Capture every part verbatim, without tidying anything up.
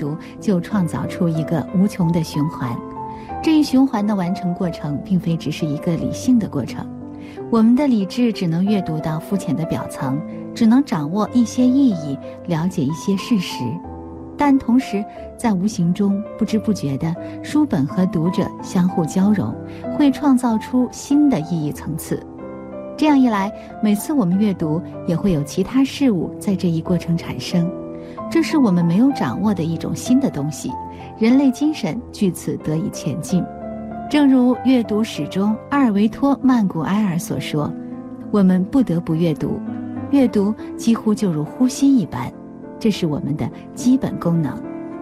读就创造出一个无穷的循环。这一循环的完成过程并非只是一个理性的过程，我们的理智只能阅读到肤浅的表层，只能掌握一些意义，了解一些事实，但同时在无形中不知不觉地，书本和读者相互交融，会创造出新的意义层次。这样一来，每次我们阅读也会有其他事物在这一过程产生，这是我们没有掌握的一种新的东西，人类精神据此得以前进。正如阅读史中阿尔维托·曼古埃尔所说，我们不得不阅读，阅读几乎就如呼吸一般，这是我们的基本功能。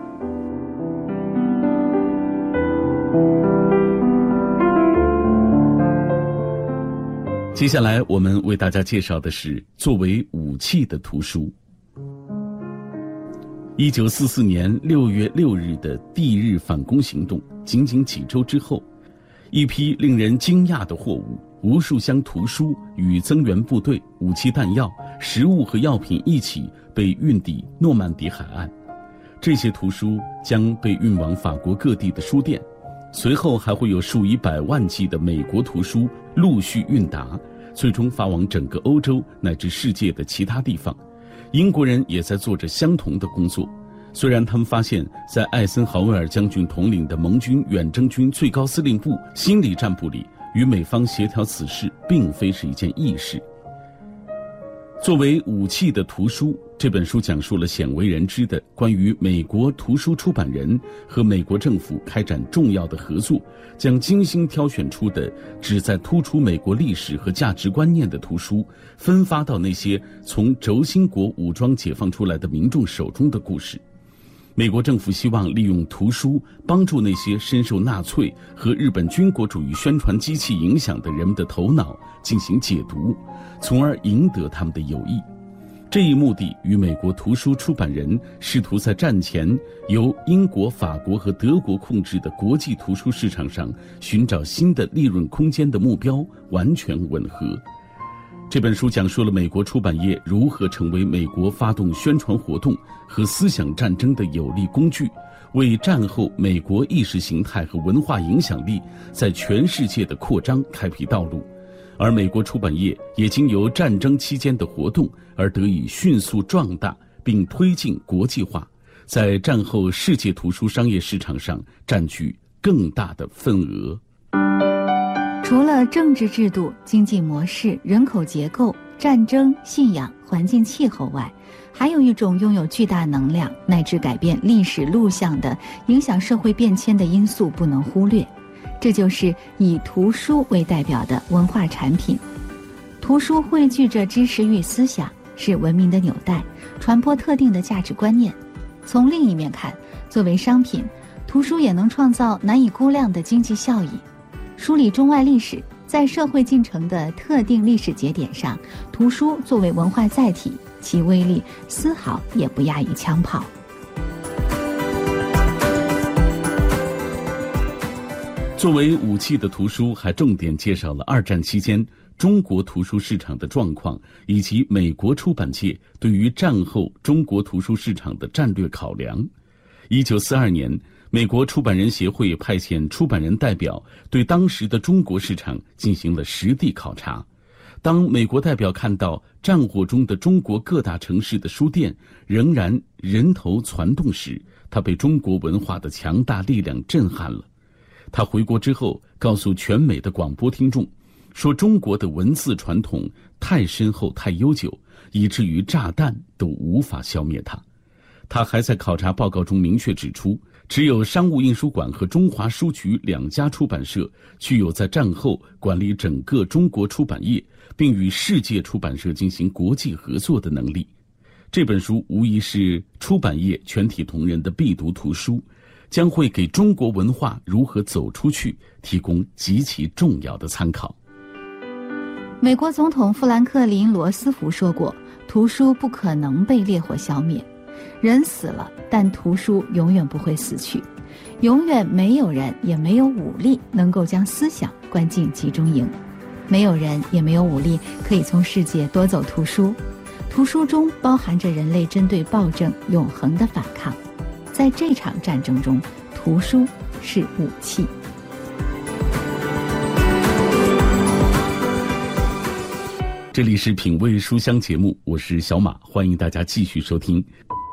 接下来我们为大家介绍的是作为武器的图书。一九四四年六月六日的帝日反攻行动，仅仅几周之后，一批令人惊讶的货物，无数箱图书与增援部队、武器弹药、食物和药品一起被运抵诺曼底海岸。这些图书将被运往法国各地的书店，随后还会有数以百万计的美国图书陆续运达，最终发往整个欧洲乃至世界的其他地方。英国人也在做着相同的工作，虽然他们发现在艾森豪威尔将军统领的盟军远征军最高司令部心理战部里，与美方协调此事并非是一件易事。作为武器的图书，这本书讲述了鲜为人知的关于美国图书出版人和美国政府开展重要的合作，将精心挑选出的旨在突出美国历史和价值观念的图书分发到那些从轴心国武装解放出来的民众手中的故事。美国政府希望利用图书帮助那些深受纳粹和日本军国主义宣传机器影响的人们的头脑进行解读，从而赢得他们的友谊。这一目的与美国图书出版人试图在战前由英国、法国和德国控制的国际图书市场上寻找新的利润空间的目标完全吻合。这本书讲述了美国出版业如何成为美国发动宣传活动和思想战争的有力工具，为战后美国意识形态和文化影响力在全世界的扩张开辟道路。而美国出版业也经由战争期间的活动而得以迅速壮大并推进国际化，在战后世界图书商业市场上占据更大的份额。 除了政治制度、经济模式、人口结构、战争、信仰、环境气候外，还有一种拥有巨大能量乃至改变历史路向的影响社会变迁的因素不能忽略，这就是以图书为代表的文化产品。图书汇聚着知识与思想，是文明的纽带，传播特定的价值观念。从另一面看，作为商品，图书也能创造难以估量的经济效益。梳理中外历史，在社会进程的特定历史节点上，图书作为文化载体，其威力丝毫也不亚于枪炮。 作为武器的图书还重点介绍了二战期间中国图书市场的状况，以及美国出版界对于战后中国图书市场的战略考量。一九四二年，美国出版人协会派遣出版人代表对当时的中国市场进行了实地考察。当美国代表看到战火中的中国各大城市的书店仍然人头攒动时，他被中国文化的强大力量震撼了。他回国之后告诉全美的广播听众说，中国的文字传统太深厚太悠久，以至于炸弹都无法消灭它。他还在考察报告中明确指出，只有商务印书馆和中华书局两家出版社具有在战后管理整个中国出版业，并与世界出版社进行国际合作的能力。这本书无疑是出版业全体同仁的必读图书，将会给中国文化如何走出去提供极其重要的参考。 美国总统富兰克林·罗斯福说过，图书不可能被烈火消灭。人死了，但图书永远不会死去，永远没有人也没有武力能够将思想关进集中营，没有人也没有武力可以从世界夺走图书。图书中包含着人类针对暴政永恒的反抗。 在这场战争中，图书是武器。 这里是品味书香节目，我是小马，欢迎大家继续收听。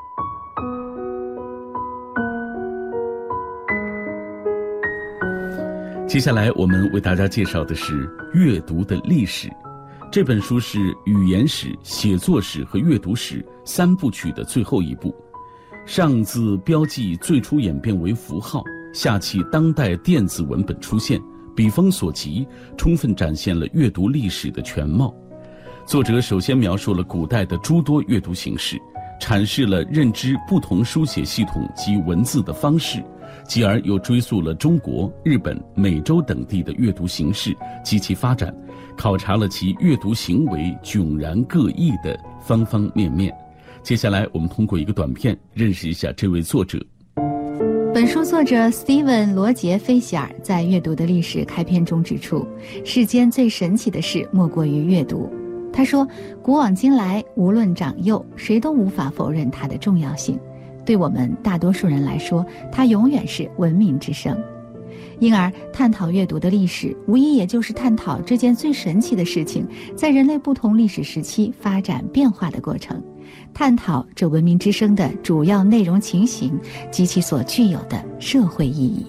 接下来我们为大家介绍的是阅读的历史。这本书是语言史、写作史和阅读史三部曲的最后一部。上自标记最初演变为符号，下契当代电子文本出现，笔锋所及，充分展现了阅读历史的全貌。作者首先描述了古代的诸多阅读形式，阐释了认知不同书写系统及文字的方式，继而又追溯了中国、日本、美洲等地的阅读形式及其发展，考察了其阅读行为迥然各异的方方面面。接下来我们通过一个短片认识一下这位作者。 本书作者 Steven 罗杰菲希尔在《阅读的历史》开篇中指出，世间最神奇的事莫过于阅读。他说，古往今来，无论长幼，谁都无法否认它的重要性。对我们大多数人来说，它永远是文明之声。因而，探讨阅读的历史，无疑也就是探讨这件最神奇的事情在人类不同历史时期发展变化的过程，探讨这文明之声的主要内容情形及其所具有的社会意义。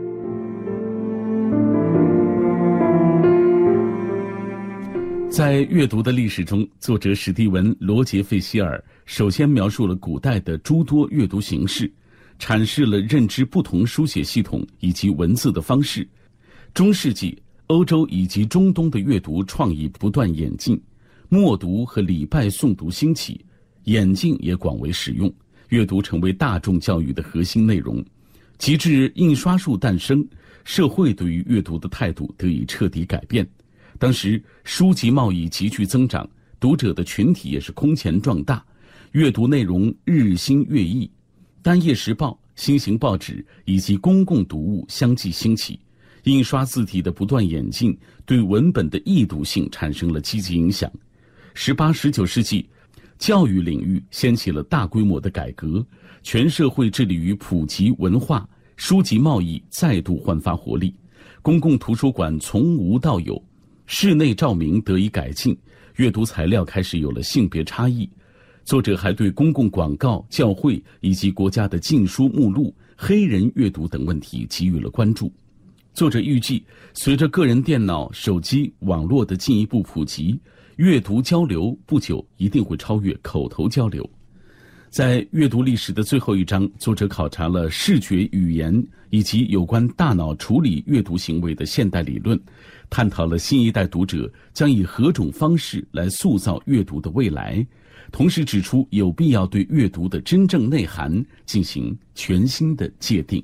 在阅读的历史中，作者史蒂文·罗杰费希尔首先描述了古代的诸多阅读形式，阐释了认知不同书写系统以及文字的方式。中世纪欧洲以及中东的阅读创意不断演进，默读和礼拜诵读兴起，眼镜也广为使用，阅读成为大众教育的核心内容。及至印刷术诞生，社会对于阅读的态度得以彻底改变。当时书籍贸易急剧增长，读者的群体也是空前壮大，阅读内容日新月异，单页时报、新型报纸以及公共读物相继兴起，印刷字体的不断演进对文本的易读性产生了积极影响。十八、十九世纪，教育领域掀起了大规模的改革，全社会致力于普及文化，书籍贸易再度焕发活力，公共图书馆从无到有，室内照明得以改进，阅读材料开始有了性别差异。作者还对公共广告、教会以及国家的禁书目录、黑人阅读等问题给予了关注。作者预计，随着个人电脑、手机、网络的进一步普及，阅读交流不久一定会超越口头交流。在阅读历史的最后一章，作者考察了视觉语言以及有关大脑处理阅读行为的现代理论，探讨了新一代读者将以何种方式来塑造阅读的未来，同时指出有必要对阅读的真正内涵进行全新的界定。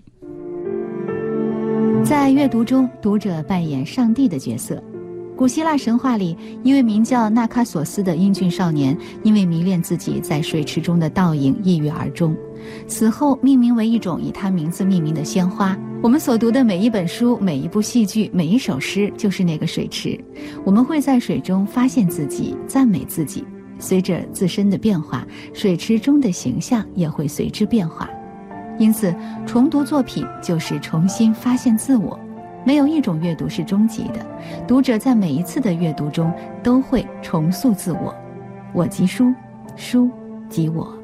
在阅读中，读者扮演上帝的角色。古希腊神话里，一位名叫纳喀索斯的英俊少年，因为迷恋自己在水池中的倒影，抑郁而终。死后命名为一种以他名字命名的鲜花。我们所读的每一本书、每一部戏剧、每一首诗，就是那个水池。我们会在水中发现自己，赞美自己。随着自身的变化，水池中的形象也会随之变化。因此，重读作品就是重新发现自我。没有一种阅读是终极的，读者在每一次的阅读中都会重塑自我。我即书，书即我。